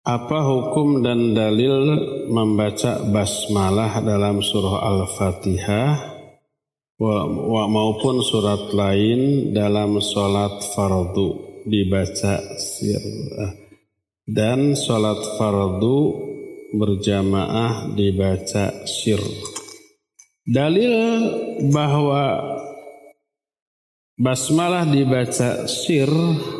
Apa hukum dan dalil membaca basmalah dalam surah Al-Fatihah maupun surat lain dalam sholat fardu dibaca sir dan sholat fardu berjamaah dibaca sir? Dalil bahwa basmalah dibaca sir,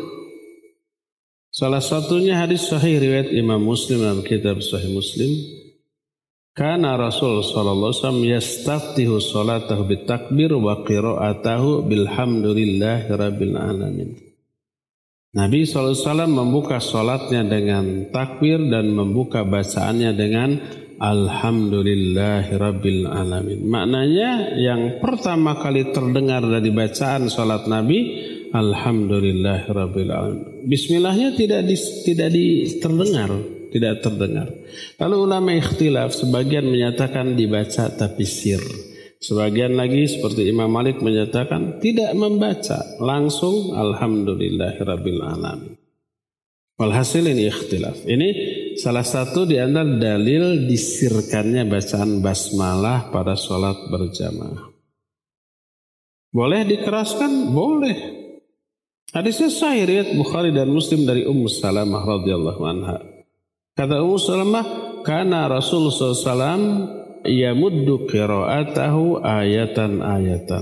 salah satunya hadis sahih riwayat Imam Muslim dalam kitab Sahih Muslim. Kana Rasul sallallahu alaihi wasallam yastaftihu salatahu bitakbir wa qira'atahu bilhamdulillahi rabbil alamin. Nabi sallallahu alaihi wasallam membuka salatnya dengan takbir dan membuka bacaannya dengan alhamdulillahi rabbil alamin. Maknanya yang pertama kali terdengar dari bacaan salat Nabi alhamdulillahirabbil alamin. Bismillahnya tidak terdengar. Lalu ulama ikhtilaf, sebagian menyatakan dibaca tapi sir. Sebagian lagi seperti Imam Malik menyatakan tidak membaca, langsung alhamdulillahirabbil alamin. Walhasil ini ikhtilaf. Ini salah satu di antara dalil disirkannya bacaan basmalah pada sholat berjamaah. Boleh dikeraskan? Boleh. Hadisnya sahih riwayat Bukhari dan Muslim dari Ummu Salamah radhiyallahu anha. Kata Ummu Salamah, kana Rasul sallallahu alaihi wasallam yamuddu qira'atahu ayatan.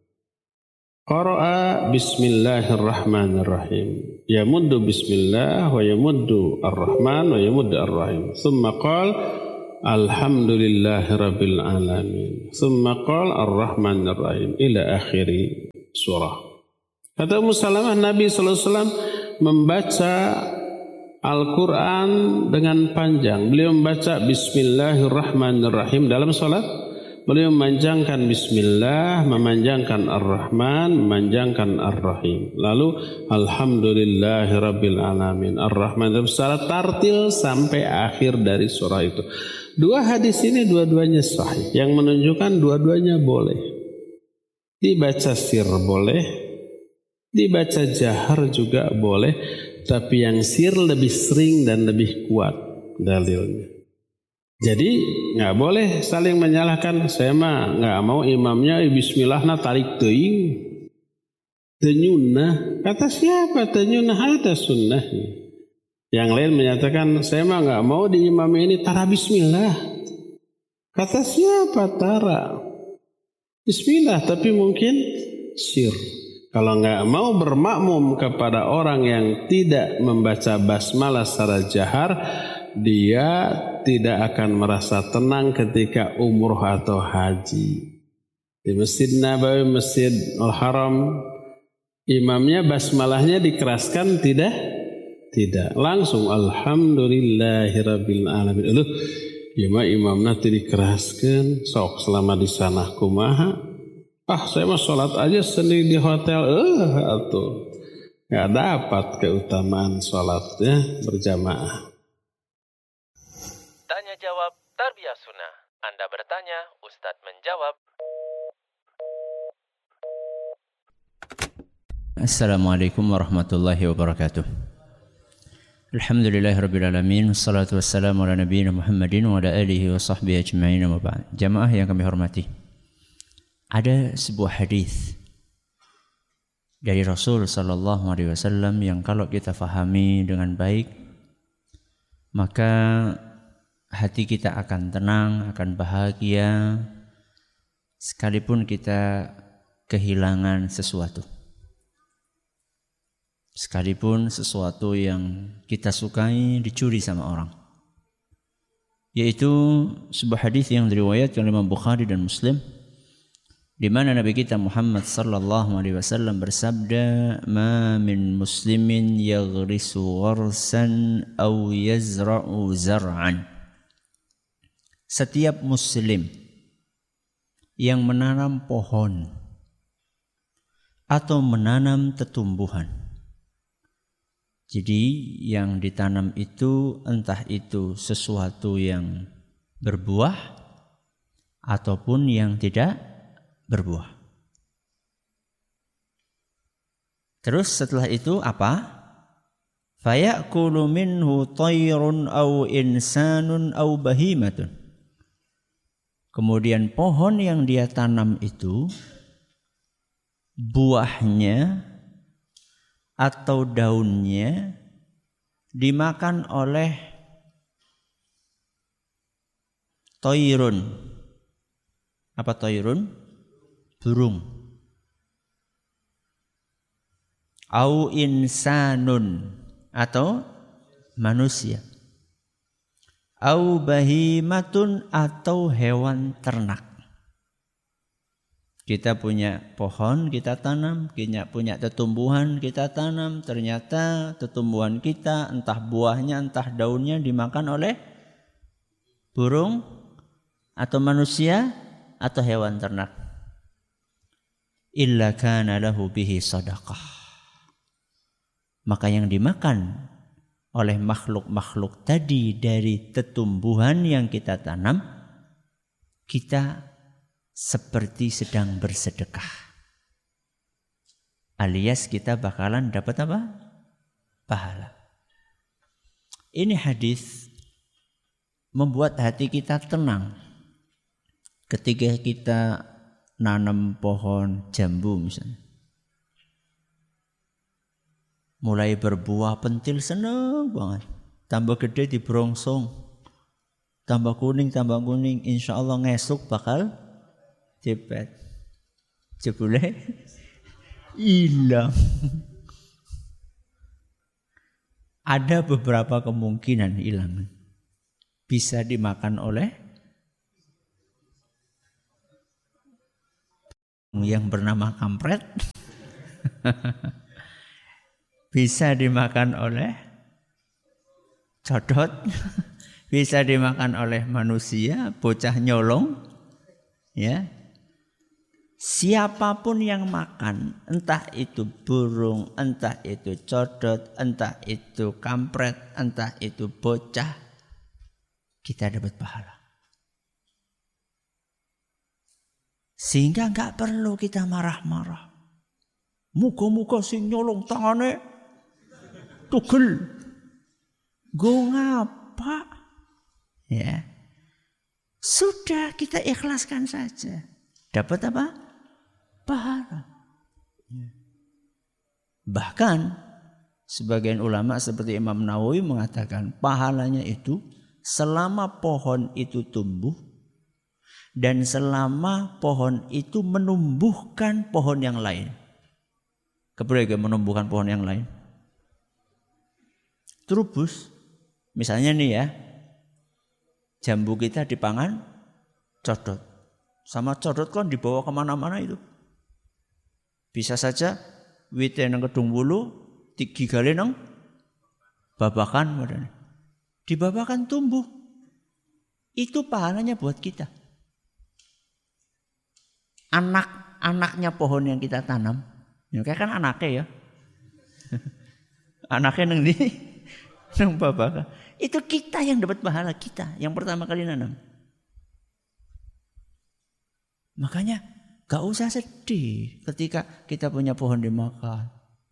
Qara'a bismillahirrahmanirrahim. Yamuddu bismillah wa yamuddu ar-rahman wa yamuddu ar-rahim. Thumma qala alhamdulillahirabbil alamin. Thumma qala ar-rahmanir rahim ila akhiri surah. Kata Ummu Salamah, Nabi sallallahu alaihi wasallam membaca Al-Quran dengan panjang. Beliau membaca bismillahirrahmanirrahim dalam salat. Beliau memanjangkan bismillah, memanjangkan ar-rahman, memanjangkan ar-rahim. Lalu alhamdulillahirabbil alamin. Ar-rahman secara tartil sampai akhir dari surah itu. Dua hadis ini dua-duanya sahih, yang menunjukkan dua-duanya boleh. Dibaca sir boleh, dibaca jahar juga boleh, tapi yang sir lebih sering dan lebih kuat dalilnya. Jadi nggak boleh saling menyalahkan. Saya mah nggak mau imamnya bismillahna tarik teuing, tenyunah. Kata siapa tenyunah? Ada sunnahnya. Yang lain menyatakan saya mah nggak mau di imam ini tara bismillah. Kata siapa tara bismillah, tapi mungkin sir. Kalau nggak mau bermakmum kepada orang yang tidak membaca basmalah secara jahar, dia tidak akan merasa tenang ketika umroh atau haji. Di Masjid Nabawi, Masjid Al-Haram, imamnya basmalahnya dikeraskan tidak? Tidak. Langsung alhamdulillahirabbil alamin. Ya mah imamna teu dikeraskeun, sok selama di sana kumaha? Saya mah sholat aja sendiri di hotel, atuh nggak dapat keutamaan sholatnya berjamaah. Tanya jawab Tarbiyah Sunnah. Anda bertanya, Ustadz menjawab. Assalamualaikum warahmatullahi wabarakatuh. Alhamdulillahirabbil alamin, wassalatu wassalamu ala nabiyina Muhammadin wa ala alihi wa sahbihi ajma'in wa ba'd. Jamaah yang kami hormati, ada sebuah hadis dari Rasul sallallahu alaihi wasallam yang kalau kita fahami dengan baik, maka hati kita akan tenang, akan bahagia sekalipun kita kehilangan sesuatu. Sekalipun sesuatu yang kita sukai dicuri sama orang. Yaitu sebuah hadis yang diriwayatkan oleh Imam Bukhari dan Muslim, di mana Nabi kita Muhammad sallallahu alaihi wasallam bersabda, "Ma min muslimin yaghrisu gharsan aw yazra'u zar'an." Setiap muslim yang menanam pohon atau menanam tetumbuhan. Jadi yang ditanam itu entah itu sesuatu yang berbuah ataupun yang tidak berbuah. Terus setelah itu apa? fayakulu minhu tayrun aw insanun aw bahimatun. Kemudian pohon yang dia tanam itu buahnya atau daunnya dimakan oleh tayrun. Apa tayrun? Burung. Au insanun atau manusia. Au bahimatun atau hewan ternak. Kita punya pohon, kita tanam, kita punya tetumbuhan, kita tanam. Ternyata tetumbuhan kita, entah buahnya, entah daunnya dimakan oleh burung atau manusia atau hewan ternak. Illa kana lahu bihi sadaqah. Maka yang dimakan oleh makhluk-makhluk tadi dari tetumbuhan yang kita tanam, kita seperti sedang bersedekah. Alias kita bakalan dapat apa? Pahala. Ini hadis membuat hati kita tenang. Ketika kita nanam pohon jambu misalnya. Mulai berbuah pentil seneng banget. Tambah gede dibrongsong. Tambah kuning. Insya Allah ngesuk bakal cepet. Jebule hilang. Ada beberapa kemungkinan hilang. Bisa dimakan oleh yang bernama kampret. Bisa dimakan oleh codot, bisa dimakan oleh manusia, bocah nyolong, ya. Siapapun yang makan, entah itu burung, entah itu codot, entah itu kampret, entah itu bocah, kita dapat pahala. Sehingga enggak perlu kita marah-marah. Muga-muga sing nyolong tangane tugel. Go ngapa? Ya. Sudah kita ikhlaskan saja. Dapat apa? Pahala. Bahkan sebagian ulama seperti Imam Nawawi mengatakan pahalanya itu selama pohon itu tumbuh dan selama pohon itu menumbuhkan pohon yang lain. Kemudian menumbuhkan pohon yang lain. Trubus, misalnya nih ya, jambu kita dipangan codot. Sama codot kan dibawa kemana-mana itu. Bisa saja wite nang kedung wulu, gigale nang babakan. Dibabakan tumbuh. Itu pahalanya buat kita. Anak-anaknya pohon yang kita tanam. Ya kayak kan anaknya ya. Anaknya nang di nang babakan. Itu kita yang dapat pahala, kita yang pertama kali nanam. Makanya gak usah sedih ketika kita punya pohon dimakan.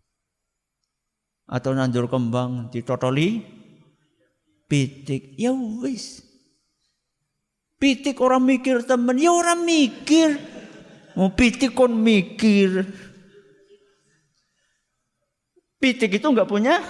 Atau nandur kembang ditotoli pitik. Ya wis. Pitik orang mikir temen, ya orang mikir. Mau pitik kon mikir. Pitik itu enggak punya.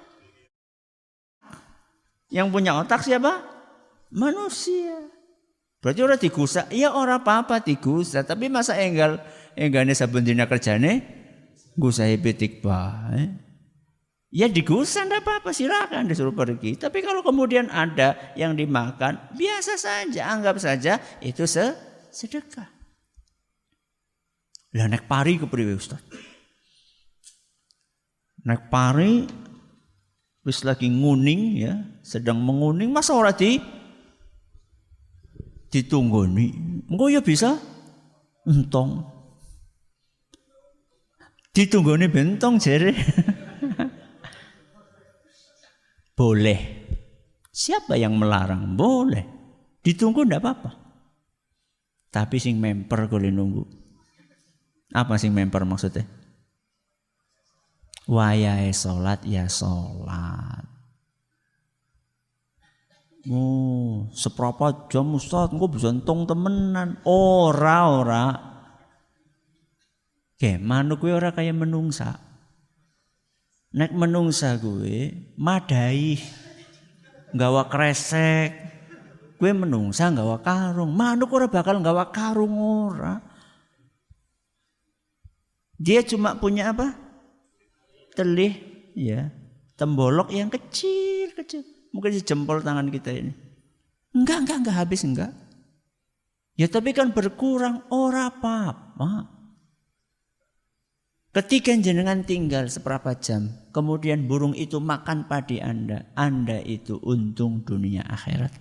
Yang punya otak siapa? Manusia. Berarti orang digusa. Ya orang apa-apa digusa. Tapi masa enggane saben dina kerjane gusahe pitik bae. Ya digusa enggak apa-apa, silakan disuruh pergi. Tapi kalau kemudian ada yang dimakan, biasa saja, anggap saja itu sedekah. Lah nek pari kepriwe Ustaz? Nek pari wis lagi nguning ya, sedang menguning, masa ora ditunggoni. Engko ya bisa entong. Ditunggoni bentong jere. Boleh. Siapa yang melarang? Boleh. Ditunggu ndak apa-apa. Tapi sing memper golek nunggu. Apa sing memper maksudnya? Wayahe salat ya salat. Seberapa jam Ustaz engko bisa entung temenan. Ora. Manuk kuwi ora kaya menungsa. Nek menungsa kuwi madai nggawa kresek. Kuwi menungsa nggawa karung. Manuk ora bakal nggawa karung ora. Dia cuma punya apa? Telih, ya. Tembolok yang kecil. Mungkin jempol tangan kita ini. Enggak habis enggak. Ya tapi kan berkurang ora apa-apa. Ketika jenengan tinggal seberapa jam, kemudian burung itu makan padi Anda itu untung dunia akhirat.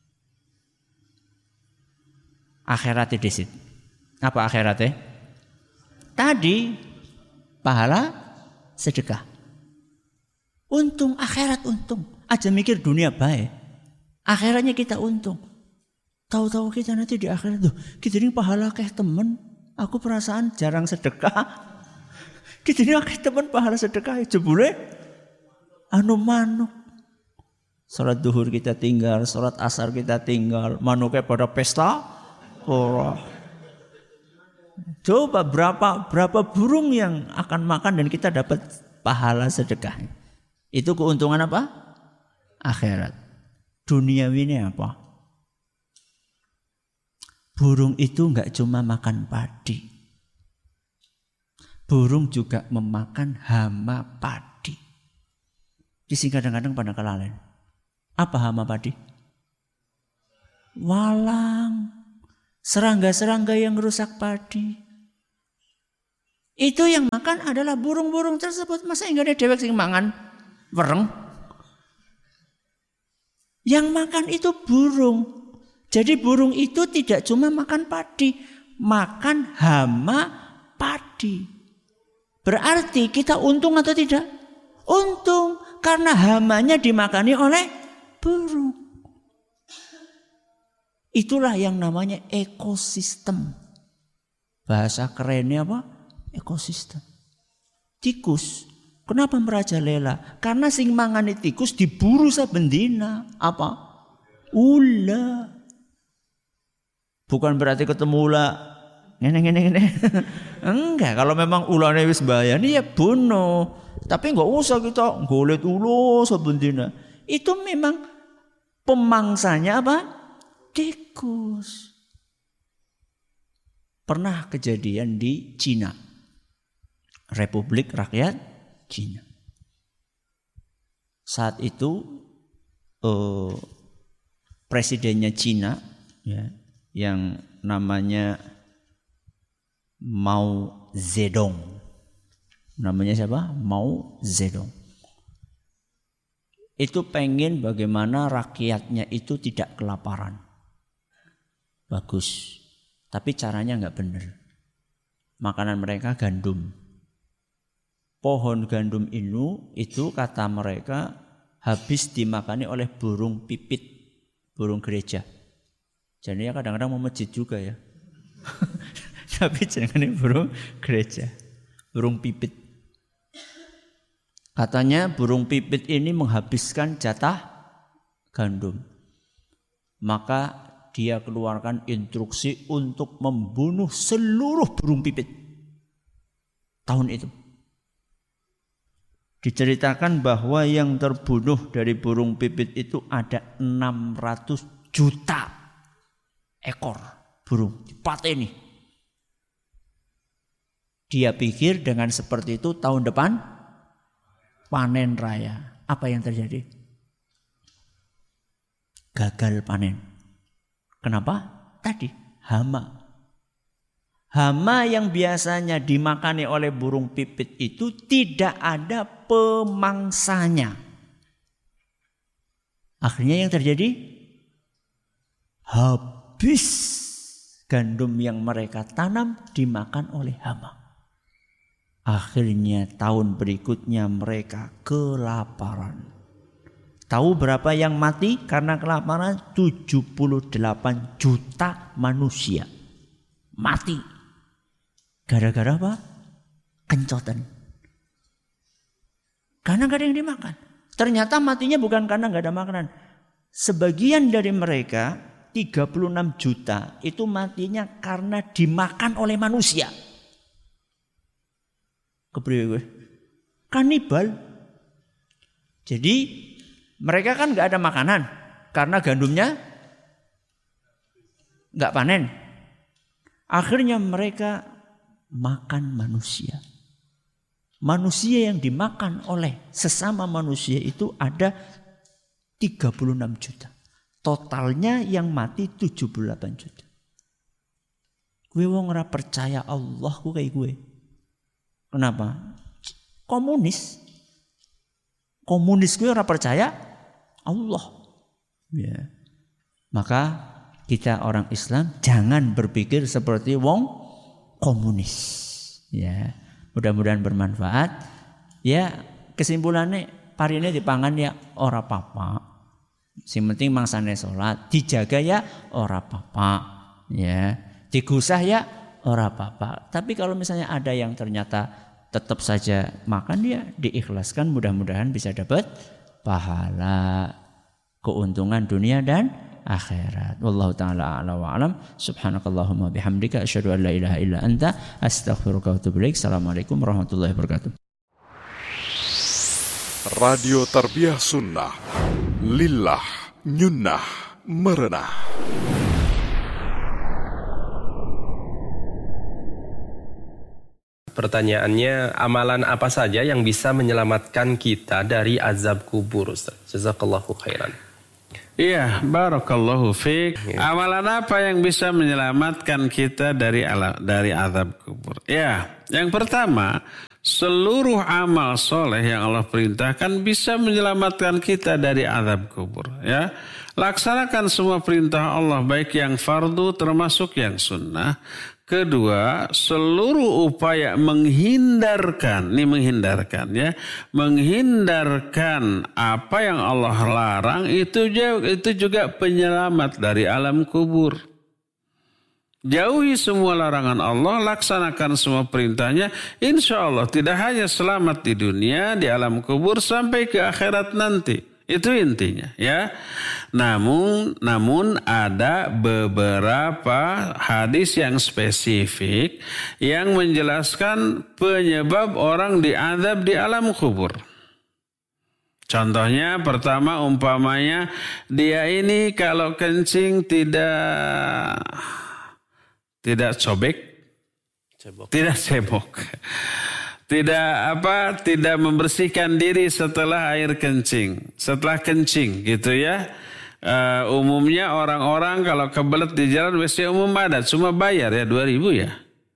Akhiratnya disit. Apa akhiratnya? Tadi pahala sedekah. Untung akhirat untung. Aja mikir dunia baik. Akhiratnya kita untung. Tahu-tahu kita nanti di akhirat tuh, kita ini pahala kayak temen. Aku perasaan jarang sedekah. Kita ini kayak temen pahala sedekah. Jebule manuk. Salat duhur kita tinggal, salat asar kita tinggal. Manuknya pada pesta. Ora. Coba berapa burung yang akan makan dan kita dapat pahala sedekah. Itu keuntungan apa? Akhirat. Duniawi ini apa? Burung itu enggak cuma makan padi. Burung juga memakan hama padi. Di sini kadang-kadang pada kelalen. Apa hama padi? Walang. Serangga-serangga yang rusak padi. Itu yang makan adalah burung-burung tersebut. Masa enggak ada dewek sing mangan wereng? Yang makan itu burung. Jadi burung itu tidak cuma makan padi, makan hama padi. Berarti kita untung atau tidak? Untung, karena hamanya dimakani oleh burung. Itulah yang namanya ekosistem. Bahasa kerennya apa? Ekosistem. Tikus. Kenapa merajalela? Karena sing mangani tikus diburu saben dina. Apa? Ula. Bukan berarti ketemu ula ngene. Enggak, kalau memang ulane wis mbayani ya bunuh. Tapi enggak usah kita golet ula saben dina. Itu memang pemangsanya apa? Tikus. Pernah kejadian di Cina. Republik Rakyat Cina. Saat itu presidennya Cina ya, yang namanya Mao Zedong. Namanya siapa? Mao Zedong. Itu pengen bagaimana rakyatnya itu tidak kelaparan. Bagus. Tapi caranya enggak benar. Makanan mereka gandum. Pohon gandum itu kata mereka habis dimakani oleh burung pipit, burung gereja. Jadi ya kadang-kadang mau masjid juga ya. Tapi jangan burung gereja, burung pipit. Katanya burung pipit ini menghabiskan jatah gandum. Maka dia keluarkan instruksi untuk membunuh seluruh burung pipit tahun itu. Diceritakan bahwa yang terbunuh dari burung pipit itu ada 600 juta ekor burung dipateni. Dia pikir dengan seperti itu tahun depan panen raya. Apa yang terjadi? Gagal panen. Kenapa? Tadi hama. Hama yang biasanya dimakani oleh burung pipit itu tidak ada pemangsanya. Akhirnya yang terjadi habis gandum yang mereka tanam dimakan oleh hama. Akhirnya tahun berikutnya mereka kelaparan. Tahu berapa yang mati karena kelaparan? 78 juta manusia mati. Gara-gara apa? Kencotan. Karena nggak ada yang dimakan. Ternyata matinya bukan karena nggak ada makanan. Sebagian dari mereka 36 juta itu matinya karena dimakan oleh manusia. Kepriwe gue? Kanibal. Jadi mereka kan nggak ada makanan karena gandumnya nggak panen. Akhirnya mereka makan manusia. Manusia yang dimakan oleh sesama manusia itu ada 36 juta. Totalnya yang mati 78 juta. Gue wong ora percaya Allah ku kayak gue. Kenapa? Komunis gue ora percaya Allah. Ya. Maka kita orang Islam jangan berpikir seperti wong komunis. Ya, mudah-mudahan bermanfaat. Ya, kesimpulannya parine dipangan ya ora apa-apa. Sing penting mangsane salat, dijaga ya ora apa-apa. Ya, digusah ya ora apa-apa. Tapi kalau misalnya ada yang ternyata tetap saja makan, dia diikhlaskan, mudah-mudahan bisa dapat pahala, keuntungan dunia dan akhirat. Wallahu taala a'la wa alam. Subhanakallahumma bihamdika asyhadu an la ilaha illa anta astaghfiruka wa atubu ilaik. Assalamualaikum warahmatullahi wabarakatuh. Radio Tarbiyah Sunnah, lillah nyunnah merenah. Pertanyaannya, amalan apa saja yang bisa menyelamatkan kita dari azab kubur, Ustaz? Jazakallahu khairan. Iya, barakallahu fiik. Ya. Amalan apa yang bisa menyelamatkan kita dari azab kubur? Ya, yang pertama, seluruh amal soleh yang Allah perintahkan bisa menyelamatkan kita dari azab kubur. Ya, laksanakan semua perintah Allah, baik yang fardu termasuk yang sunnah. Kedua, seluruh upaya menghindarkan apa yang Allah larang itu juga penyelamat dari alam kubur. Jauhi semua larangan Allah, laksanakan semua perintahnya, insya Allah tidak hanya selamat di dunia, di alam kubur, sampai ke akhirat nanti. Itu intinya, ya. Namun ada beberapa hadis yang spesifik yang menjelaskan penyebab orang diazab di alam kubur. Contohnya pertama, umpamanya dia ini kalau kencing tidak cebok. Tidak membersihkan diri setelah kencing gitu ya. Umumnya orang-orang kalau kebelet di jalan WC umum ada, cuma bayar ya 2.000 ya.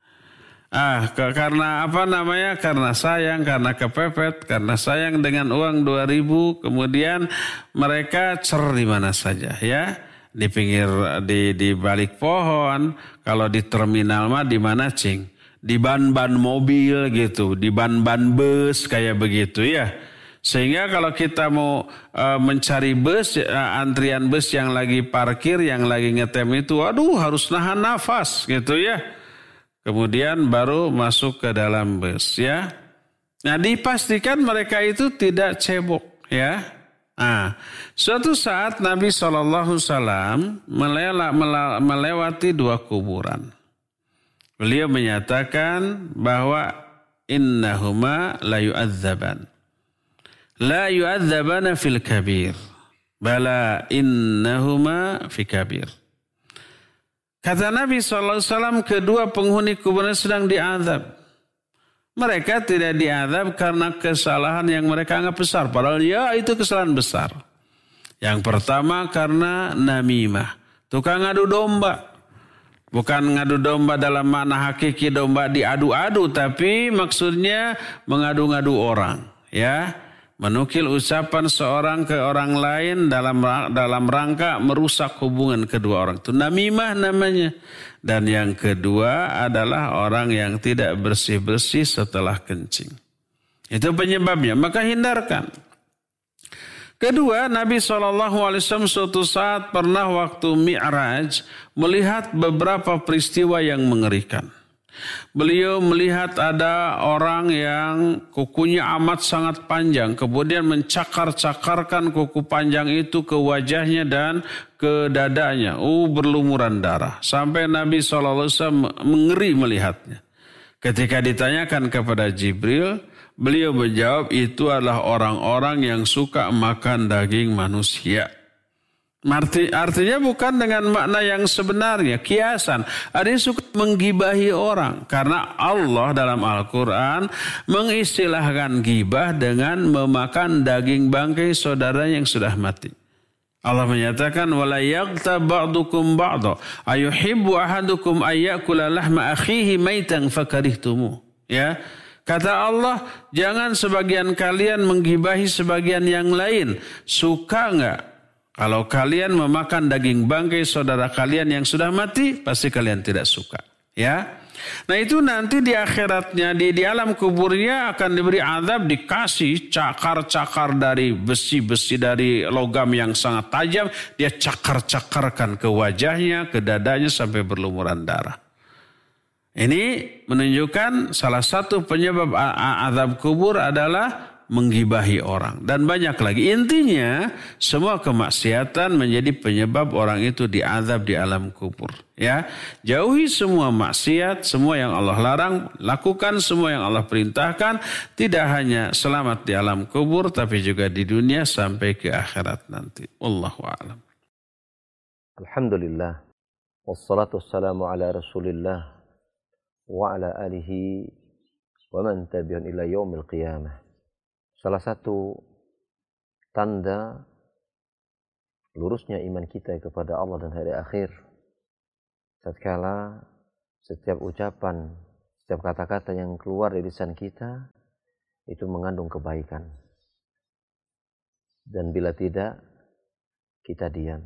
Karena sayang, karena kepepet, karena sayang dengan uang 2.000, kemudian mereka di mana saja ya. Di pinggir, di balik pohon, kalau di terminal mah di mana cing? Di ban-ban mobil gitu, di ban-ban bus kayak begitu ya. Sehingga kalau kita mau mencari bus, antrian bus yang lagi parkir, yang lagi ngetem itu, harus nahan nafas gitu ya. Kemudian baru masuk ke dalam bus ya. Nah, dipastikan mereka itu tidak cebok ya. Suatu saat Nabi SAW melewati 2 kuburan. Beliau menyatakan bahwa innahuma la yu'adzaban. La yu'adzabana fil kabir. Bala innahuma fi kabir. Kata Nabi SAW, kedua penghuni kuburan sedang diazab. Mereka tidak diazab karena kesalahan yang mereka anggap besar. Padahal ya itu kesalahan besar. Yang pertama karena namimah. Tukang adu domba. Bukan ngadu domba dalam makna hakiki domba diadu-adu, tapi maksudnya mengadu-ngadu orang, ya. Menukil ucapan seorang ke orang lain dalam rangka merusak hubungan kedua orang. Itu namimah namanya. Dan yang kedua adalah orang yang tidak bersih-bersih setelah kencing. Itu penyebabnya, maka hindarkan. Kedua, Nabi SAW suatu saat pernah waktu Mi'raj melihat beberapa peristiwa yang mengerikan. Beliau melihat ada orang yang kukunya amat sangat panjang. Kemudian mencakar-cakarkan kuku panjang itu ke wajahnya dan ke dadanya. Berlumuran darah. Sampai Nabi SAW mengeri melihatnya. Ketika ditanyakan kepada Jibril, beliau menjawab itu adalah orang-orang yang suka makan daging manusia. Artinya bukan dengan makna yang sebenarnya, kiasan. Ada yang suka menggibahi orang. Karena Allah dalam Al-Quran mengistilahkan gibah dengan memakan daging bangkai saudara yang sudah mati. Allah menyatakan wala yaghtab ba'dukum ba'dha ayuhibbu ahadukum ayyakula lahma akhihi maitan fakarihtumu. Ya. Kata Allah, jangan sebagian kalian menggibahi sebagian yang lain. Suka enggak kalau kalian memakan daging bangkai saudara kalian yang sudah mati? Pasti kalian tidak suka. Ya. Nah itu nanti di akhiratnya, di alam kuburnya akan diberi azab, dikasih cakar-cakar dari besi-besi dari logam yang sangat tajam. Dia cakar-cakarkan ke wajahnya, ke dadanya sampai berlumuran darah. Ini menunjukkan salah satu penyebab azab kubur adalah menggibahi orang. Dan banyak lagi. Intinya semua kemaksiatan menjadi penyebab orang itu diazab di alam kubur. Ya, jauhi semua maksiat, semua yang Allah larang, lakukan semua yang Allah perintahkan. Tidak hanya selamat di alam kubur, tapi juga di dunia sampai ke akhirat nanti. Wallahu a'lam. Alhamdulillah. Wassalatu wassalamu ala Rasulillah wa ala alihi wa man tabi'un ila yaumil qiyamah. Salah satu tanda lurusnya iman kita kepada Allah dan hari akhir, tatkala setiap ucapan, setiap kata-kata yang keluar dari lisan kita itu mengandung kebaikan. Dan bila tidak, kita diam.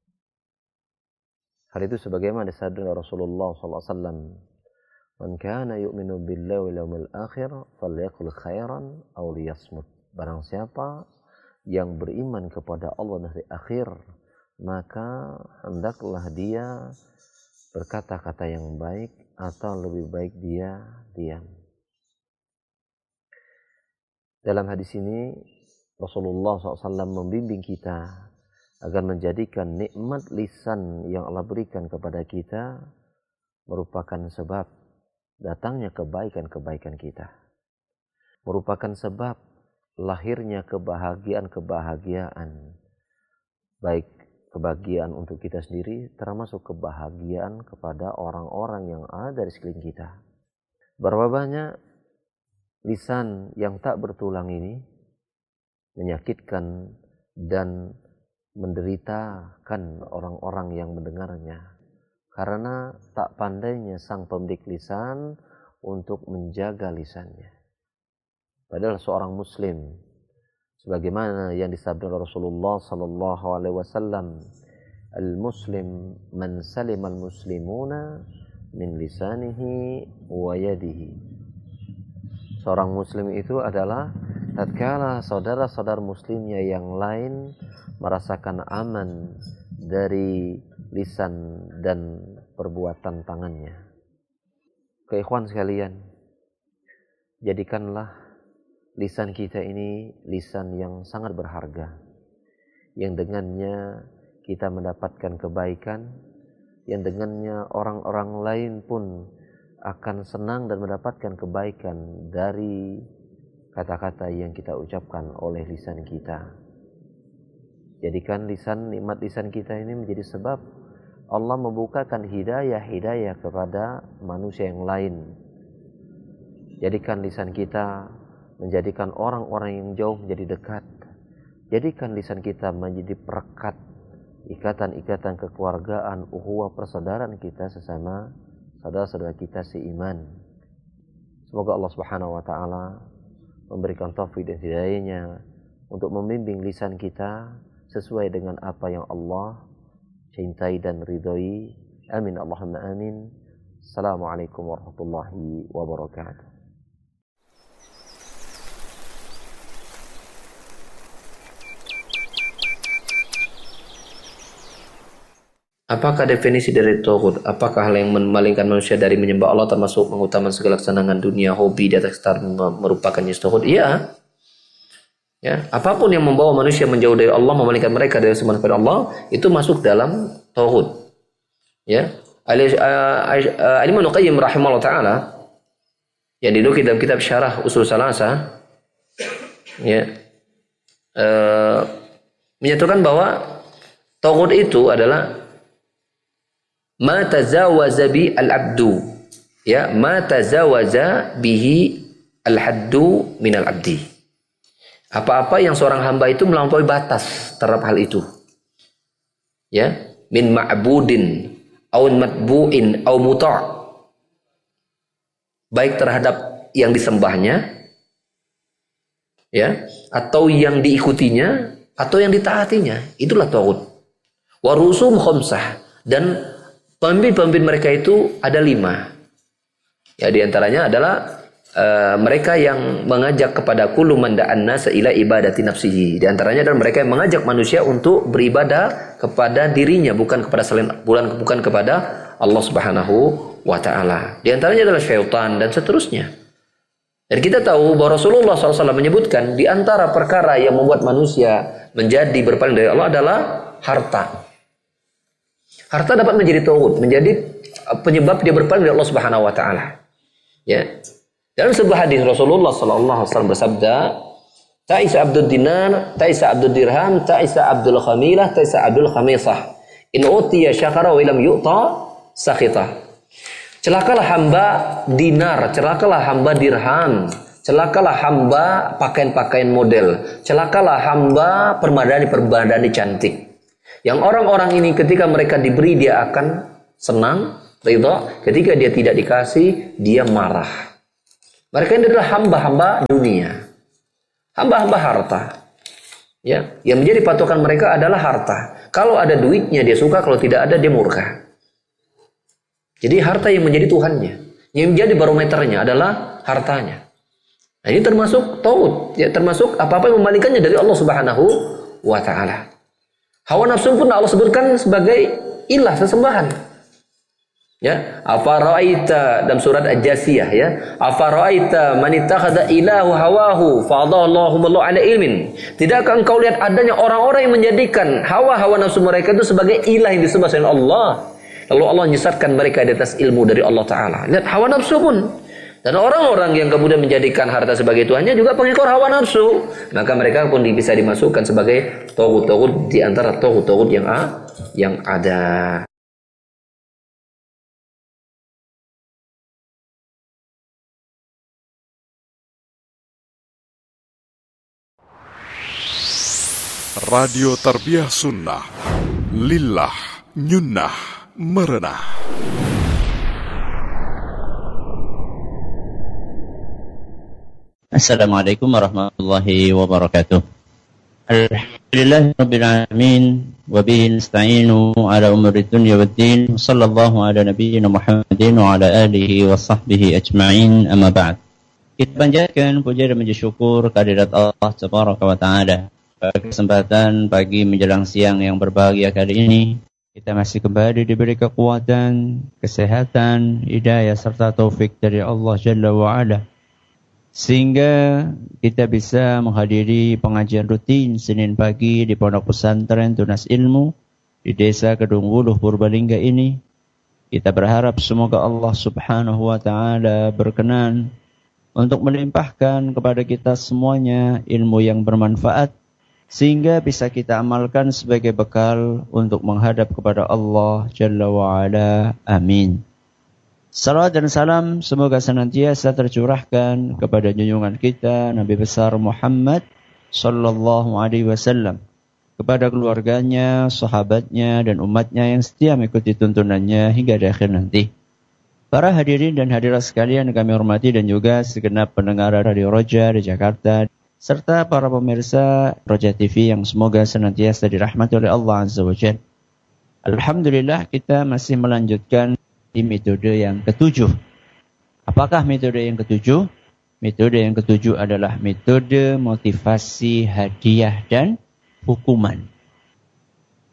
Hal itu sebagaimana disabda Rasulullah SAW, "Man kana yu'minu billahi wal yawmil akhir falyaqul khairan aw liyasmut." Barang siapa yang beriman kepada Allah dan hari akhir, maka hendaklah dia berkata-kata yang baik atau lebih baik dia diam. Dalam hadis ini Rasulullah SAW membimbing kita agar menjadikan nikmat lisan yang Allah berikan kepada kita merupakan sebab datangnya kebaikan-kebaikan kita. Merupakan sebab lahirnya kebahagiaan-kebahagiaan. Baik kebahagiaan untuk kita sendiri, termasuk kebahagiaan kepada orang-orang yang ada di sekeliling kita. Berapa banyak lisan yang tak bertulang ini menyakitkan dan menderitakan orang-orang yang mendengarnya. Karena tak pandainya sang pemilik lisan untuk menjaga lisannya. Padahal seorang muslim, sebagaimana yang disabda Rasulullah sallallahu alaihi wasallam, al-muslim man salima al-muslimuna min lisanihi wa yadihi. Seorang muslim itu adalah tatkala saudara-saudara muslimnya yang lain merasakan aman dari lisan dan perbuatan tangannya. Ikhwan sekalian, jadikanlah lisan kita ini lisan yang sangat berharga, yang dengannya kita mendapatkan kebaikan, yang dengannya orang-orang lain pun akan senang dan mendapatkan kebaikan dari kata-kata yang kita ucapkan oleh lisan kita. Jadikan nikmat lisan kita ini menjadi sebab Allah membukakan hidayah-hidayah kepada manusia yang lain. Jadikan lisan kita menjadikan orang-orang yang jauh menjadi dekat. Jadikan lisan kita menjadi perekat ikatan-ikatan kekeluargaan, ukhuwah persaudaraan kita sesama saudara-saudara kita seiman. Semoga Allah Subhanahu wa taala memberikan taufik dan hidayahnya untuk membimbing lisan kita sesuai dengan apa yang Allah cintai dan ridhoi. Amin Allahumma amin. Assalamualaikum warahmatullahi wabarakatuh. Apakah definisi dari tauhid? Apakah hal yang memalingkan manusia dari menyembah Allah termasuk mengutamakan segala kesenangan dunia, hobi di atas sekitar merupakan jenis tauhid? Iya. Ya, apapun yang membawa manusia menjauh dari Allah, memalingkan mereka dari sembah kepada Allah, itu masuk dalam tauhid. Ya. Al-Imam Al-Qayyim rahimahullah taala yang dinukil dalam kitab Syarah Ushul Tsalatsa, ya, menyatakan bahwa tauhid itu adalah ma tazawaza bi al-abdu, ya, ma tazawaza bihi al-haddu min al-abdi. Apa-apa yang seorang hamba itu melampaui batas terhadap hal itu. Ya, min ma'budin au matbu'in au muta'. Baik terhadap yang disembahnya, ya, atau yang diikutinya, atau yang ditaatinya. Itulah tauhid. Wa rusum khamsah, dan pemimpin-pemimpin mereka itu ada 5. Ya, diantaranya adalah mereka yang mengajak kepada kullu man da'an nasa ila ibadati nafsihi. Di antaranya adalah mereka yang mengajak manusia untuk beribadah kepada dirinya, bukan kepada selain, bukan kepada Allah Subhanahu wa taala. Di antaranya adalah syaitan dan seterusnya. Dan kita tahu bahwa Rasulullah SAW menyebutkan di antara perkara yang membuat manusia menjadi berpaling dari Allah adalah harta. Harta dapat menjadi tauhid, menjadi penyebab dia berpaling dari Allah Subhanahu wa taala. Ya. Dalam sebuah hadis Rasulullah sallallahu alaihi wasallam bersabda, "Ta'isa abdud dinar, ta'isa abdud dirham, ta'isa abdul khamilah, ta'isa abdul khamisah. In utiya syakara wa lam yu'ta sakhita." Celakalah hamba dinar, celakalah hamba dirham, celakalah hamba pakaian-pakaian model, celakalah hamba permadani cantik. Yang orang-orang ini ketika mereka diberi dia akan senang, ridha, ketika dia tidak dikasih dia marah. Mereka ini adalah hamba-hamba dunia, hamba-hamba harta. Ya, yang menjadi patokan mereka adalah harta. Kalau ada duitnya dia suka, kalau tidak ada dia murka. Jadi harta yang menjadi Tuhannya, yang menjadi barometernya adalah hartanya. Nah, ini termasuk tauhid, ya, termasuk apa-apa yang memalingkannya dari Allah Subhanahu wa taala. Hawa nafsu pun Allah sebutkan sebagai ilah, sesembahan. Ya, afara'aita dalam surat Al-Jasiyah, ya, afara'aita man ittakhadha ilahu hawahu fadallahu ala ilmin. Tidakkah engkau lihat adanya orang-orang yang menjadikan hawa nafsu mereka itu sebagai ilah yang disembah selain Allah, lalu Allah menyesatkan mereka di atas ilmu dari Allah taala. Lihat hawa nafsu pun. Dan orang-orang yang kemudian menjadikan harta sebagai tuhannya juga pengikut hawa nafsu, maka mereka pun bisa dimasukkan sebagai tauhid di antara tauhid yang ada. Radio Tarbiyah Sunnah, lillah, nyunnah, merenah. Assalamualaikum warahmatullahi wabarakatuh. Alhamdulillahirabbil alamin wa bihi nasta'inu ala umuri dunya waddin. Sallallahu ala nabiyyina Muhammadin wa ala alihi wa sahbihi ajma'in. Amma ba'd. Kita panjatkan puja dan puji syukur kehadirat Allah Tabaraka wa taala. Pada kesempatan pagi menjelang siang yang berbahagia kali ini, kita masih kembali diberi kekuatan, kesehatan, hidayah serta taufik dari Allah Jalla wa Ala, sehingga kita bisa menghadiri pengajian rutin Senin pagi di Pondok Pesantren Tunas Ilmu di Desa Kedungwuluh Purbalingga ini. Kita berharap semoga Allah Subhanahu wa taala berkenan untuk melimpahkan kepada kita semuanya ilmu yang bermanfaat, sehingga bisa kita amalkan sebagai bekal untuk menghadap kepada Allah Jalla wa'ala. Amin. Salawat dan salam semoga senantiasa tercurahkan kepada junjungan kita Nabi besar Muhammad sallallahu alaihi wasallam, kepada keluarganya, sahabatnya, dan umatnya yang setia mengikuti tuntunannya hingga di akhir nanti. Para hadirin dan hadirat sekalian kami hormati, dan juga segenap pendengar Radio Roja di Jakarta, serta para pemirsa Roja TV yang semoga senantiasa dirahmati oleh Allah Azza wa Jalla. Alhamdulillah, kita masih melanjutkan di metode yang ketujuh. Apakah metode yang ketujuh? Metode yang ketujuh adalah metode motivasi hadiah dan hukuman.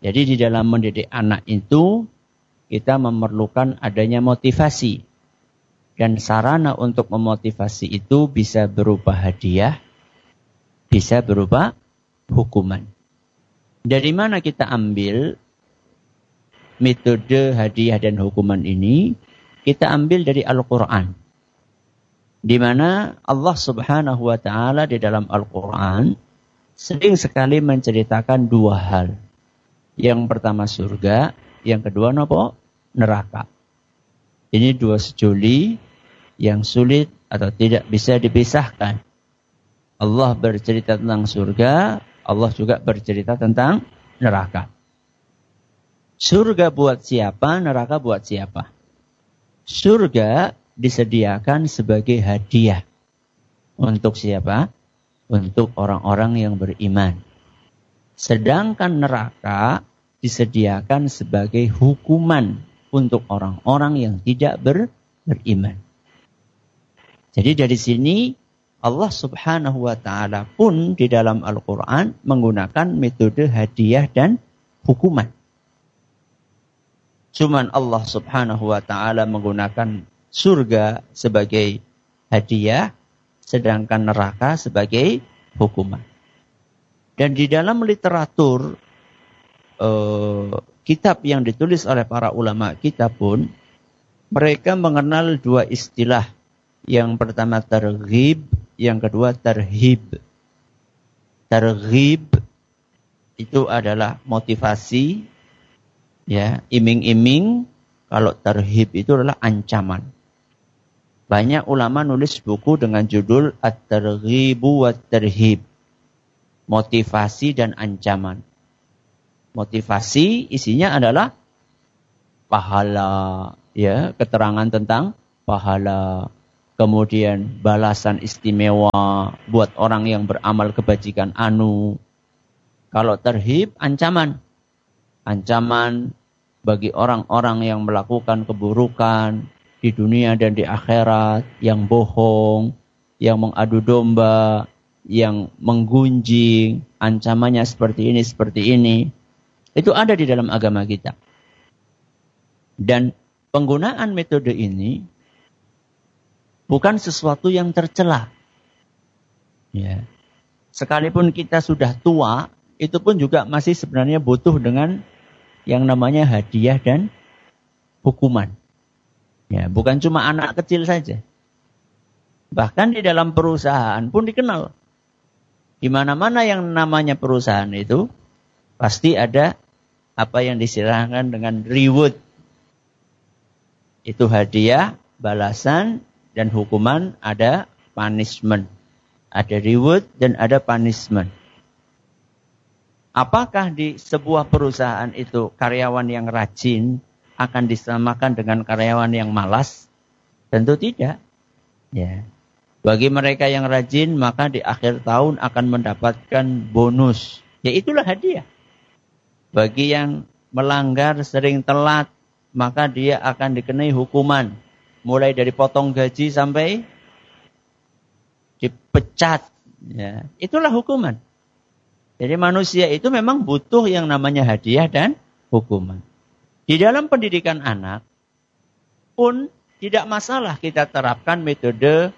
Jadi di dalam mendidik anak itu kita memerlukan adanya motivasi. Dan sarana untuk memotivasi itu bisa berupa hadiah, bisa berupa hukuman. Dari mana kita ambil metode hadiah dan hukuman ini? Kita ambil dari Al-Quran. Di mana Allah Subhanahu wa Ta'ala di dalam Al-Quran sering sekali menceritakan dua hal. Yang pertama surga, yang kedua apa? Neraka. Ini dua sejoli yang sulit atau tidak bisa dipisahkan. Allah bercerita tentang surga, Allah juga bercerita tentang neraka. Surga buat siapa, neraka buat siapa? Surga disediakan sebagai hadiah. Untuk siapa? Untuk orang-orang yang beriman. Sedangkan neraka disediakan sebagai hukuman untuk orang-orang yang tidak beriman. Jadi dari sini Allah Subhanahu wa Ta'ala pun di dalam Al-Quran menggunakan metode hadiah dan hukuman. Cuman Allah Subhanahu wa Ta'ala menggunakan surga sebagai hadiah, sedangkan neraka sebagai hukuman. Dan di dalam literatur kitab yang ditulis oleh para ulama kita pun, mereka mengenal dua istilah. Yang pertama targhib, yang kedua tarhib. Targhib itu adalah motivasi, ya, iming-iming. Kalau tarhib itu adalah ancaman. Banyak ulama nulis buku dengan judul At-Targhibu wat-Tarhib. Motivasi dan ancaman. Motivasi isinya adalah pahala, ya, keterangan tentang pahala. Kemudian balasan istimewa buat orang yang beramal kebajikan anu. Kalau tarhib, ancaman. Ancaman bagi orang-orang yang melakukan keburukan di dunia dan di akhirat, yang bohong, yang mengadu domba, yang menggunjing, ancamannya seperti ini, seperti ini. Itu ada di dalam agama kita. Dan penggunaan metode ini bukan sesuatu yang tercela. Ya. Sekalipun kita sudah tua, itu pun juga masih sebenarnya butuh dengan yang namanya hadiah dan hukuman. Ya, bukan cuma anak kecil saja. Bahkan di dalam perusahaan pun dikenal. Di mana-mana yang namanya perusahaan itu pasti ada apa yang disirahkan dengan reward. Itu hadiah, balasan, dan hukuman, ada punishment. Ada reward dan ada punishment. Apakah di sebuah perusahaan itu karyawan yang rajin akan disamakan dengan karyawan yang malas? Tentu tidak. Ya. Bagi mereka yang rajin, maka di akhir tahun akan mendapatkan bonus. Ya, itulah hadiah. Bagi yang melanggar, sering telat, maka dia akan dikenai hukuman. Mulai dari potong gaji sampai dipecat. Ya, itulah hukuman. Jadi manusia itu memang butuh yang namanya hadiah dan hukuman. Di dalam pendidikan anak pun tidak masalah kita terapkan metode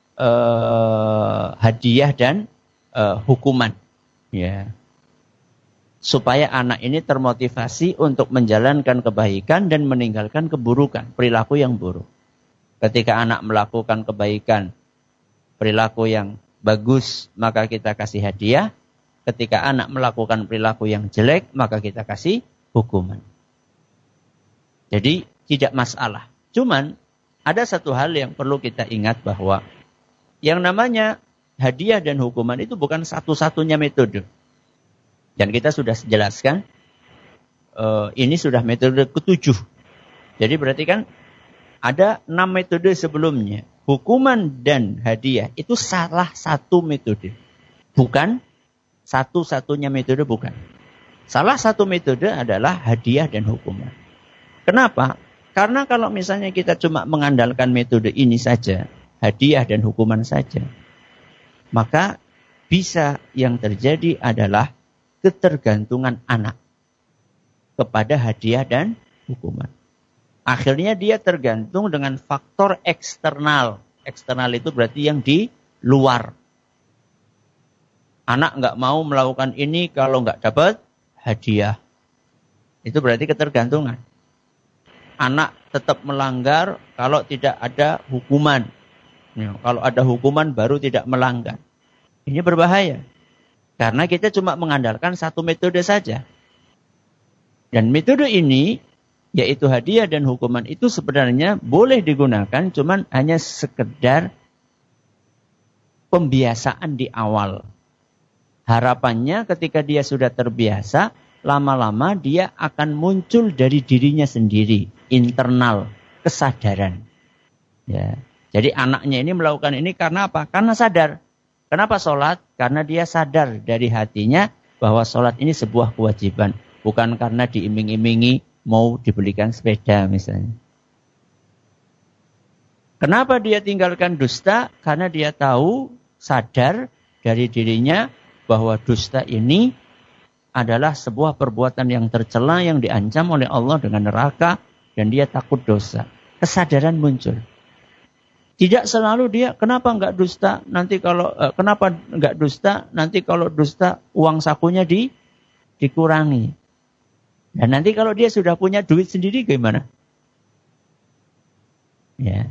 hadiah dan hukuman. Ya. Supaya anak ini termotivasi untuk menjalankan kebaikan dan meninggalkan keburukan, perilaku yang buruk. Ketika anak melakukan kebaikan, perilaku yang bagus, maka kita kasih hadiah. Ketika anak melakukan perilaku yang jelek, maka kita kasih hukuman. Jadi tidak masalah. Cuman ada satu hal yang perlu kita ingat bahwa yang namanya hadiah dan hukuman itu bukan satu-satunya metode. Dan kita sudah jelaskan, ini sudah metode ke-7. Jadi berarti kan ada 6 metode sebelumnya. Hukuman dan hadiah itu salah satu metode. Bukan satu-satunya metode, bukan. Salah satu metode adalah hadiah dan hukuman. Kenapa? Karena kalau misalnya kita cuma mengandalkan metode ini saja, hadiah dan hukuman saja, maka bisa yang terjadi adalah ketergantungan anak. kepada hadiah dan hukuman. Akhirnya dia tergantung dengan faktor eksternal. Eksternal itu berarti yang di luar. Anak nggak mau melakukan ini kalau nggak dapat hadiah. Itu berarti ketergantungan. Anak tetap melanggar kalau tidak ada hukuman. Ya, kalau ada hukuman baru tidak melanggar. Ini berbahaya. Karena kita cuma mengandalkan satu metode saja. Dan metode ini, yaitu hadiah dan hukuman itu sebenarnya boleh digunakan, cuman hanya sekedar pembiasaan di awal. Harapannya ketika dia sudah terbiasa, lama-lama dia akan muncul dari dirinya sendiri, internal, kesadaran. Ya. Jadi anaknya ini melakukan ini karena apa? Karena sadar. Kenapa sholat? Karena dia sadar dari hatinya bahwa sholat ini sebuah kewajiban. Bukan karena diiming-imingi mau dibelikan sepeda misalnya. Kenapa dia tinggalkan dusta? Karena dia tahu, sadar dari dirinya bahwa dusta ini adalah sebuah perbuatan yang tercela yang diancam oleh Allah dengan neraka dan dia takut dosa. Kesadaran muncul. Tidak selalu dia kenapa enggak dusta nanti kalau dusta uang sakunya dikurangi. Dan nanti kalau dia sudah punya duit sendiri gimana? Ya.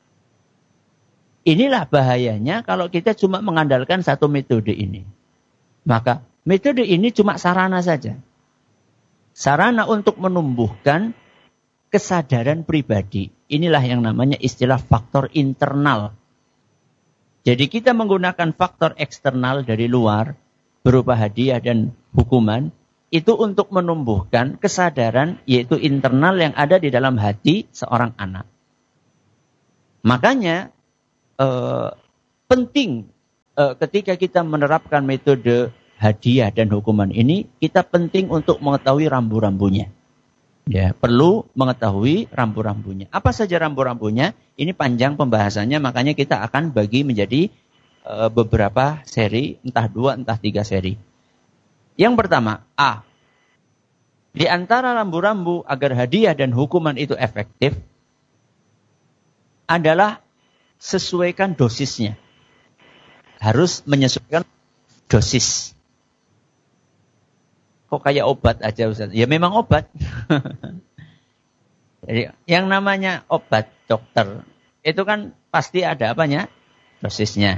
Inilah bahayanya kalau kita cuma mengandalkan satu metode ini. Maka metode ini cuma sarana saja. Sarana untuk menumbuhkan kesadaran pribadi. Inilah yang namanya istilah faktor internal. Jadi kita menggunakan faktor eksternal dari luar, berupa hadiah dan hukuman, itu untuk menumbuhkan kesadaran, yaitu internal yang ada di dalam hati seorang anak. Makanya penting ketika kita menerapkan metode hadiah dan hukuman ini, kita penting untuk mengetahui rambu-rambunya. Ya, perlu mengetahui rambu-rambunya. Apa saja rambu-rambunya? Ini panjang pembahasannya, makanya kita akan bagi menjadi beberapa seri, entah 2, entah 3 seri. Yang pertama, A. Di antara rambu-rambu agar hadiah dan hukuman itu efektif adalah sesuaikan dosisnya. Harus menyesuaikan dosis. Kok kayak obat aja Ustaz? Ya memang obat. Jadi yang namanya obat dokter itu kan pasti ada apanya? Dosisnya.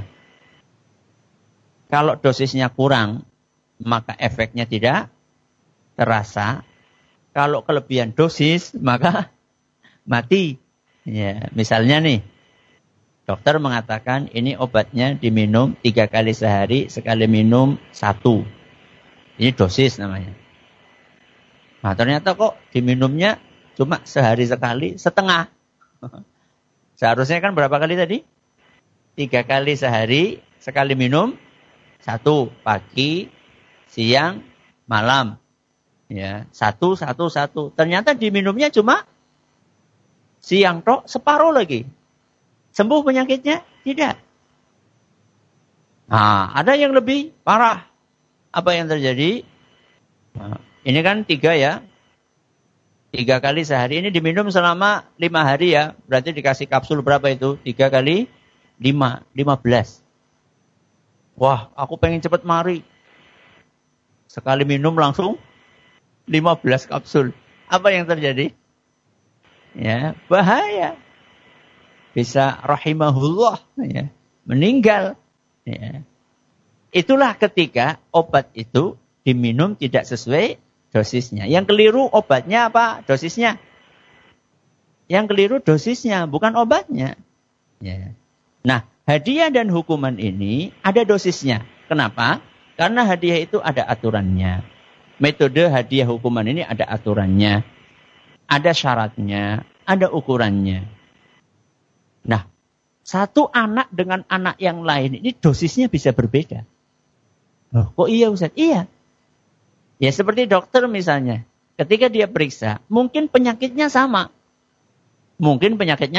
Kalau dosisnya kurang, maka efeknya tidak terasa. Kalau kelebihan dosis, maka mati. Ya, misalnya nih, dokter mengatakan ini obatnya diminum 3 kali sehari, sekali minum 1. Ini dosis namanya. Nah ternyata kok diminumnya cuma sehari sekali, setengah. Seharusnya kan berapa kali tadi? 3 kali sehari, sekali minum 1. Pagi, siang, malam. Ya, 1. Ternyata diminumnya cuma siang tok, separuh lagi. Sembuh penyakitnya? Tidak. Nah, ada yang lebih parah. Apa yang terjadi? Nah, ini kan 3 ya. 3 kali sehari ini diminum selama 5 hari ya. Berarti dikasih kapsul berapa itu? 3 kali 5. 15. Wah, aku pengen cepat mari. Sekali minum langsung 15 kapsul. Apa yang terjadi? Ya, bahaya. Bisa rahimahullah. Ya, meninggal. Ya. Itulah ketika obat itu diminum tidak sesuai dosisnya. Yang keliru obatnya apa? Dosisnya. Yang keliru dosisnya, bukan obatnya. Ya. Nah, hadiah dan hukuman ini ada dosisnya. Kenapa? Karena hadiah itu ada aturannya. Metode hadiah hukuman ini ada aturannya. Ada syaratnya, ada ukurannya. Nah, satu anak dengan anak yang lain ini dosisnya bisa berbeda. Oh, kok iya Ustaz? Iya. Ya seperti dokter misalnya. Ketika dia periksa, mungkin penyakitnya sama. Mungkin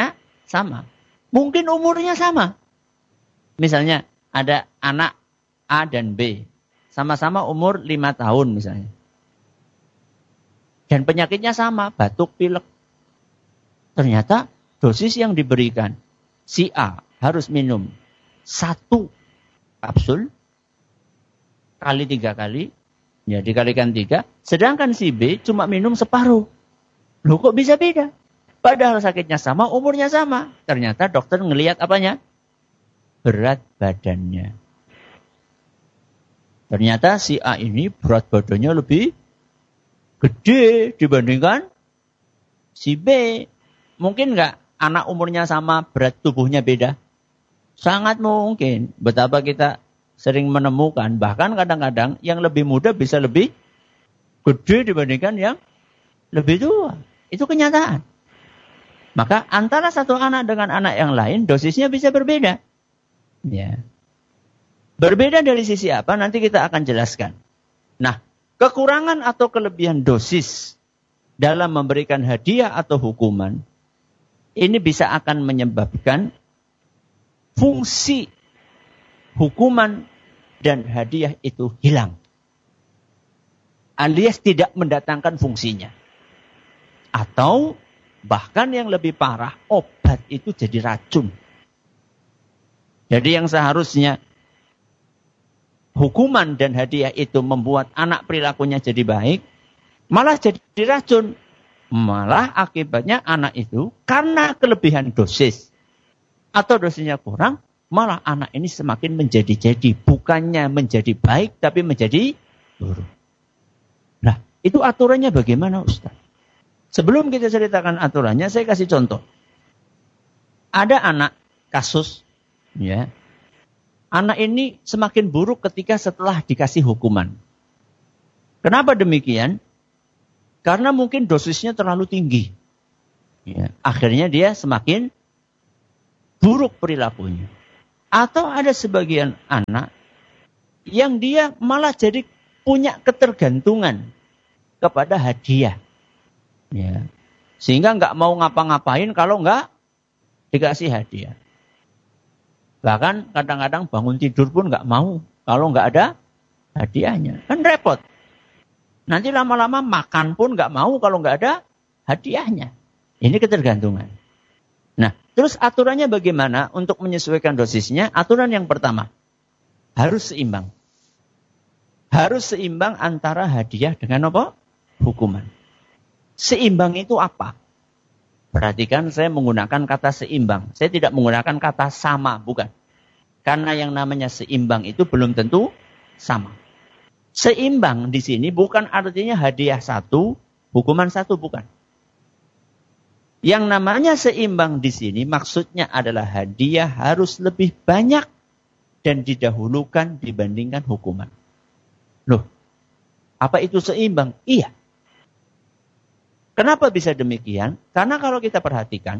umurnya sama. Misalnya ada anak A dan B. Sama-sama umur 5 tahun misalnya. Dan penyakitnya sama, batuk, pilek. Ternyata dosis yang diberikan, si A harus minum 1 kapsul kali 3 kali, ya dikalikan 3, sedangkan si B cuma minum separuh. Loh kok bisa beda? Padahal sakitnya sama, umurnya sama. Ternyata dokter ngelihat apanya? Berat badannya. Ternyata si A ini berat badannya lebih gede dibandingkan si B. Mungkin nggak anak umurnya sama, berat tubuhnya beda? Sangat mungkin. Betapa kita sering menemukan, bahkan kadang-kadang yang lebih muda bisa lebih gede dibandingkan yang lebih tua. Itu kenyataan. Maka antara satu anak dengan anak yang lain, dosisnya bisa berbeda. Ya. Berbeda dari sisi apa? Nanti kita akan jelaskan. Nah, kekurangan atau kelebihan dosis dalam memberikan hadiah atau hukuman, ini bisa akan menyebabkan fungsi hukuman dan hadiah itu hilang. Alias tidak mendatangkan fungsinya. Atau bahkan yang lebih parah, obat itu jadi racun. Jadi yang seharusnya hukuman dan hadiah itu membuat anak perilakunya jadi baik, malah jadi racun. Malah akibatnya anak itu karena kelebihan dosis atau dosisnya kurang, malah anak ini semakin menjadi-jadi. Bukannya menjadi baik, tapi menjadi buruk. Nah, itu aturannya bagaimana, Ustaz? Sebelum kita ceritakan aturannya, saya kasih contoh. Ada anak kasus, ya. Anak ini semakin buruk ketika setelah dikasih hukuman. Kenapa demikian? Karena mungkin dosisnya terlalu tinggi. Ya, akhirnya dia semakin buruk perilakunya. Atau ada sebagian anak yang dia malah jadi punya ketergantungan kepada hadiah. Ya. Sehingga nggak mau ngapa-ngapain kalau nggak dikasih hadiah. Bahkan kadang-kadang bangun tidur pun nggak mau kalau nggak ada hadiahnya. Kan repot. Nanti lama-lama makan pun nggak mau kalau nggak ada hadiahnya. Ini ketergantungan. Nah, terus aturannya bagaimana untuk menyesuaikan dosisnya? Aturan yang pertama, harus seimbang. Harus seimbang antara hadiah dengan apa? Hukuman. Seimbang itu apa? Perhatikan, saya menggunakan kata seimbang. Saya tidak menggunakan kata sama, bukan. Karena yang namanya seimbang itu belum tentu sama. Seimbang di sini bukan artinya hadiah 1, hukuman 1, bukan. Yang namanya seimbang di sini maksudnya adalah hadiah harus lebih banyak dan didahulukan dibandingkan hukuman. Loh, apa itu seimbang? Iya. Kenapa bisa demikian? Karena kalau kita perhatikan,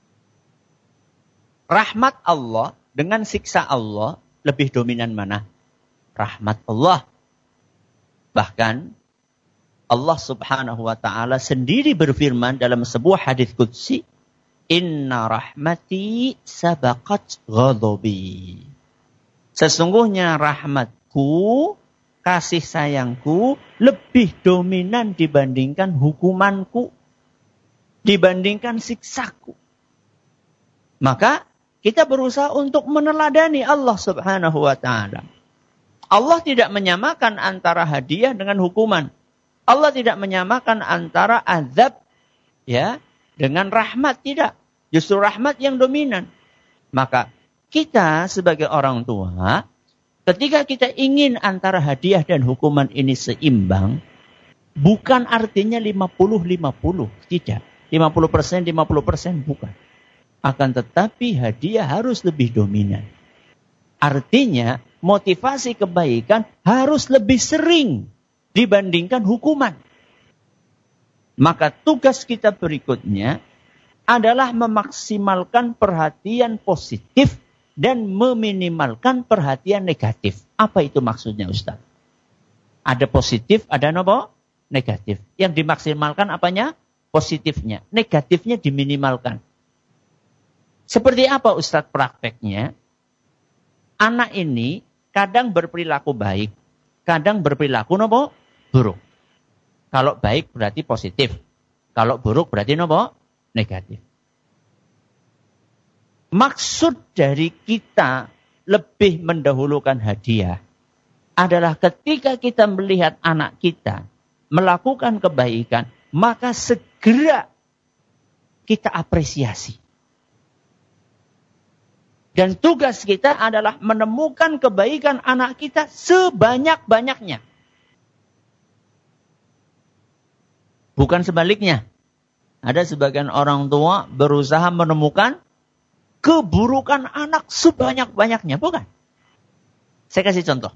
rahmat Allah dengan siksa Allah lebih dominan mana? Rahmat Allah. Bahkan Allah subhanahu wa ta'ala sendiri berfirman dalam sebuah hadis qudsi, Inna rahmati sabaqat ghadabi. Sesungguhnya rahmatku, kasih sayangku lebih dominan dibandingkan hukumanku, dibandingkan siksaku. Maka kita berusaha untuk meneladani Allah subhanahu wa ta'ala. Allah tidak menyamakan antara hadiah dengan hukuman. Allah tidak menyamakan antara azab ya dengan rahmat, tidak. Justru rahmat yang dominan. Maka kita sebagai orang tua, ketika kita ingin antara hadiah dan hukuman ini seimbang, bukan artinya 50-50, tidak. 50%, 50% bukan. Akan tetapi hadiah harus lebih dominan. Artinya motivasi kebaikan harus lebih sering dibandingkan hukuman. Maka tugas kita berikutnya adalah memaksimalkan perhatian positif dan meminimalkan perhatian negatif. Apa itu maksudnya, Ustaz? Ada positif, ada apa? Negatif. Yang dimaksimalkan apanya? Positifnya. Negatifnya diminimalkan. Seperti apa, Ustaz, prakteknya? Anak ini kadang berperilaku baik, kadang berperilaku buruk. Kalau baik berarti positif. Kalau buruk berarti nopo? Negatif. Maksud dari kita lebih mendahulukan hadiah adalah ketika kita melihat anak kita melakukan kebaikan, maka segera kita apresiasi. Dan tugas kita adalah menemukan kebaikan anak kita sebanyak-banyaknya. Bukan sebaliknya. Ada sebagian orang tua berusaha menemukan keburukan anak sebanyak-banyaknya. Bukan. Saya kasih contoh.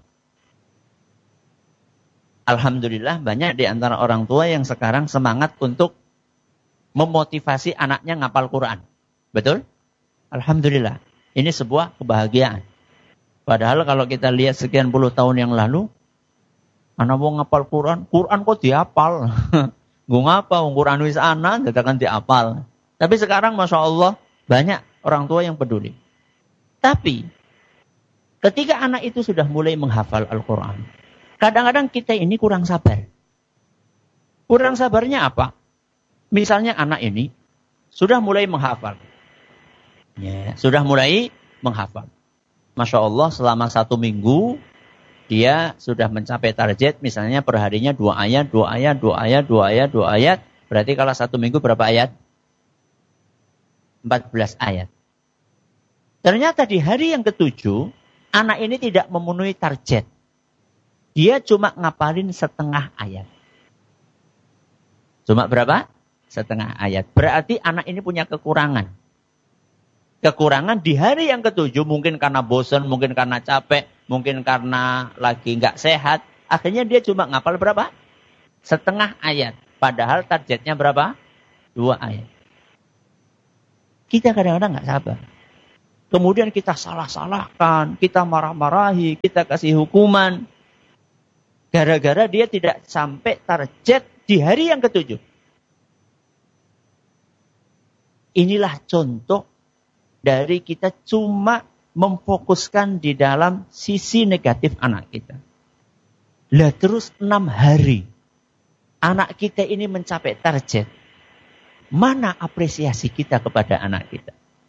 Alhamdulillah banyak di antara orang tua yang sekarang semangat untuk memotivasi anaknya ngapal Quran. Betul? Alhamdulillah. Ini sebuah kebahagiaan. Padahal kalau kita lihat sekian puluh tahun yang lalu, anak mau ngapal Quran, Quran kok dihafal? Gue ngapa? Quran wis ana, dadakan dihafal. Tapi sekarang Masya Allah banyak orang tua yang peduli. Tapi ketika anak itu sudah mulai menghafal Al-Quran, kadang-kadang kita ini kurang sabar. Kurang sabarnya apa? Misalnya anak ini sudah mulai menghafal. Ya, sudah mulai menghafal. Masya Allah selama 1 minggu dia sudah mencapai target, misalnya perharinya 2 ayat. Berarti kalau 1 minggu berapa ayat? 14 ayat. Ternyata di hari yang ke-7, anak ini tidak memenuhi target. Dia cuma ngapalin setengah ayat. Cuma berapa? Setengah ayat. Berarti anak ini punya kekurangan. Kekurangan di hari yang ke-7, mungkin karena bosan, mungkin karena capek, mungkin karena lagi nggak sehat. Akhirnya dia cuma ngapal berapa? Setengah ayat. Padahal targetnya berapa? 2 ayat. Kita kadang-kadang nggak sabar. Kemudian kita salah-salahkan, kita marah-marahi, kita kasih hukuman. Gara-gara dia tidak sampai target di hari yang ke-7. Inilah contoh dari kita cuma memfokuskan di dalam sisi negatif anak kita. Lah terus 6 hari. Anak kita ini mencapai target. Mana apresiasi kita kepada anak kita?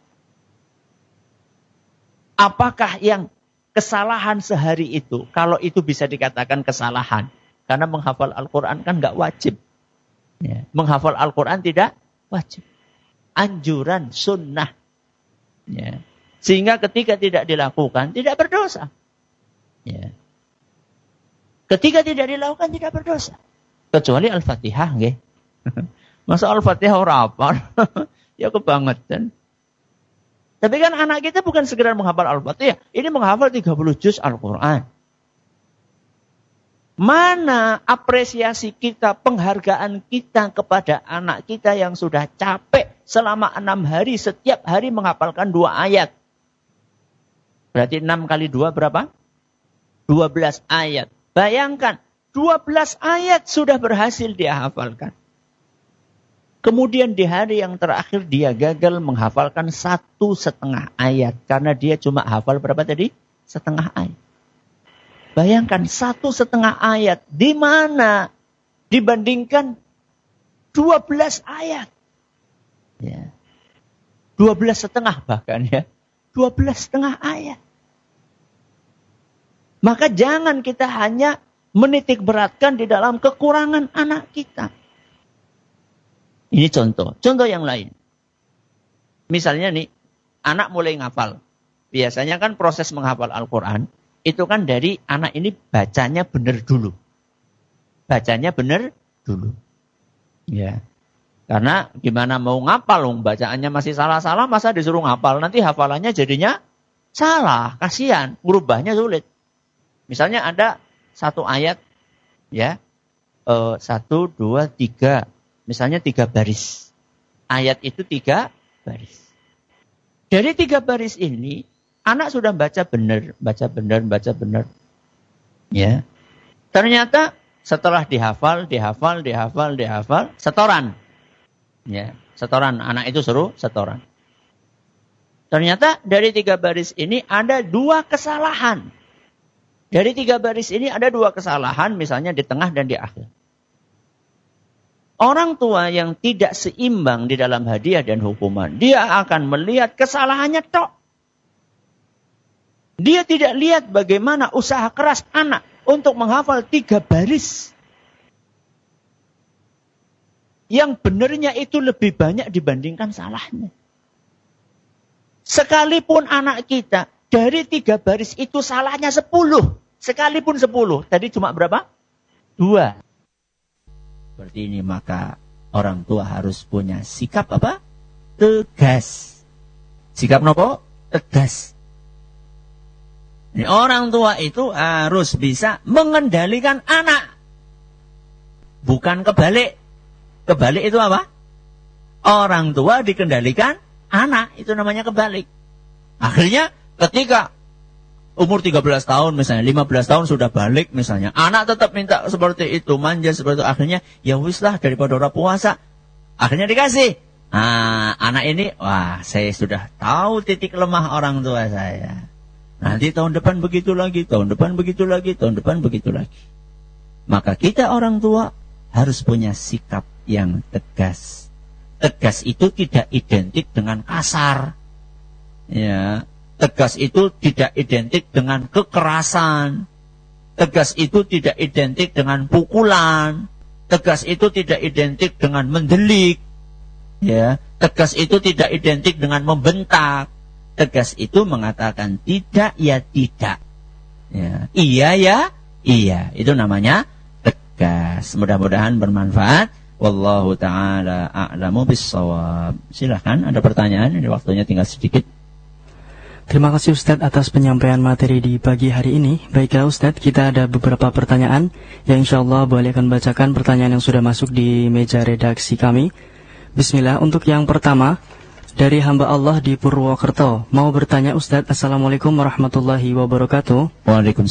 Apakah yang kesalahan sehari itu, kalau itu bisa dikatakan kesalahan. Karena menghafal Al-Quran kan nggak wajib. Ya. Menghafal Al-Quran tidak wajib. Anjuran sunnah. Ya. Sehingga ketika tidak dilakukan, tidak berdosa. Ya. Ketika tidak dilakukan, tidak berdosa. Kecuali Al-Fatihah. Nggih. Masa Al-Fatihah ora hafal? Ya kebangetan. Tapi kan anak kita bukan sekedar menghafal Al-Fatihah. Ini menghafal 30 juz Al-Quran. Mana apresiasi kita, penghargaan kita kepada anak kita yang sudah capek selama 6 hari, setiap hari menghafalkan 2 ayat. Berarti 6 kali 2 berapa? 12 ayat. Bayangkan, 12 ayat sudah berhasil dia hafalkan. Kemudian di hari yang terakhir dia gagal menghafalkan 1,5 ayat. Karena dia cuma hafal berapa tadi? 1/2 ayat. Bayangkan 1,5 ayat. Di mana? Dibandingkan 12 ayat. Ya. 12,5 bahkan ya. 12,5 ayat. Maka jangan kita hanya menitik beratkan di dalam kekurangan anak kita. Ini contoh. Contoh yang lain. Misalnya nih, anak mulai ngafal. Biasanya kan proses menghafal Al-Quran, itu kan dari anak ini bacanya benar dulu. Bacanya benar dulu. Ya. Karena gimana mau ngapal, bacaannya masih salah-salah, masa disuruh ngapal. Nanti hafalannya jadinya salah. Kasihan, merubahnya sulit. Misalnya ada 1 ayat, ya, 1, 2, 3. Misalnya 3 baris. Ayat itu 3 baris. Dari 3 baris ini, anak sudah baca benar. Ya. Ternyata setelah dihafal, setoran. Ya, setoran. Anak itu suruh setoran. Ternyata dari 3 baris ini ada 2 kesalahan. Dari 3 baris ini ada 2 kesalahan, misalnya di tengah dan di akhir. Orang tua yang tidak seimbang di dalam hadiah dan hukuman, dia akan melihat kesalahannya tok. Dia tidak lihat bagaimana usaha keras anak untuk menghafal 3 baris. Yang benarnya itu lebih banyak dibandingkan salahnya. Sekalipun anak kita dari 3 baris itu salahnya 10. Sekalipun 10. Tadi cuma berapa? 2. Seperti ini, maka orang tua harus punya sikap apa? Tegas. Sikap nopo? Tegas. Ini orang tua itu harus bisa mengendalikan anak. Bukan kebalik. Kebalik itu apa? Orang tua dikendalikan anak. Itu namanya kebalik. Akhirnya ketika umur 13 tahun misalnya, 15 tahun sudah balik misalnya. Anak tetap minta seperti itu, manja seperti itu. Akhirnya, ya wis lah daripada orang puasa. Akhirnya dikasih. Nah, anak ini, wah saya sudah tahu titik lemah orang tua saya. Nanti tahun depan begitu lagi, tahun depan begitu lagi, tahun depan begitu lagi. Maka kita orang tua harus punya sikap yang tegas. Tegas itu tidak identik dengan kasar. Ya. Tegas itu tidak identik dengan kekerasan. Tegas itu tidak identik dengan pukulan. Tegas itu tidak identik dengan mendelik. Ya, tegas itu tidak identik dengan membentak. Tegas itu mengatakan tidak ya tidak. Ya, iya ya iya. Itu namanya tegas. Mudah-mudahan bermanfaat. Wallahu taala a'lamu bissawab. Silakan, ada pertanyaan? Ini waktunya tinggal sedikit. Terima kasih Ustadz atas penyampaian materi di pagi hari ini. Baiklah Ustadz, kita ada beberapa pertanyaan yang insya Allah boleh akan bacakan pertanyaan yang sudah masuk di meja redaksi kami. Bismillah, untuk yang pertama dari hamba Allah di Purwokerto. Mau bertanya Ustadz, Assalamualaikum warahmatullahi wabarakatuh. Waalaikumsalam.